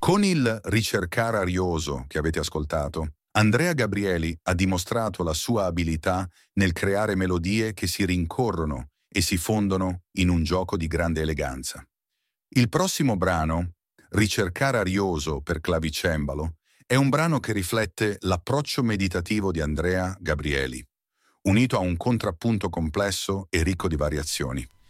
Con il ricercare arioso che avete ascoltato, Andrea Gabrieli ha dimostrato la sua abilità nel creare melodie che si rincorrono e si fondono in un gioco di grande eleganza. Il prossimo brano, Ricercare arioso per clavicembalo, è un brano che riflette l'approccio meditativo di Andrea Gabrieli, unito a un contrappunto complesso e ricco di variazioni.